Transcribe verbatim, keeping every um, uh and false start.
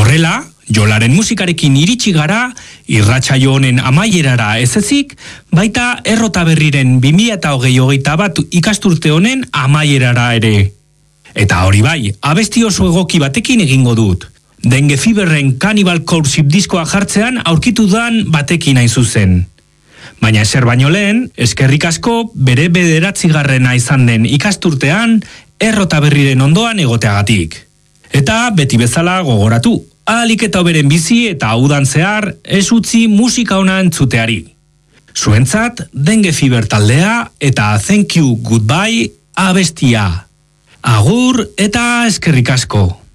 Horrela, Jolaren musikarekin iritsi gara, irratsaio honen amaierara ez ezik, baita Errota Berriren bi mila hogei hogeita bat ikasturte honen amaierara ere. Eta hori bai, abesti oso egoki batekin egingo dut. Dengue Feverren Cannibal Corpse diskoa jartzean aurkitu dan batekin hain zuzen. Baina ezer baino lehen, eskerrik asko bere bederatzigarrena izan den ikasturtean, Errota Berriren ondoan egoteagatik. Eta beti bezala gogoratu, ahalik eta hoberen bizi eta udan zehar ez utzi musika ona entzuteari. Zuentzat, Dengue Fever taldea eta Thank You Goodbye abestia. Agur eta eskerrik asko.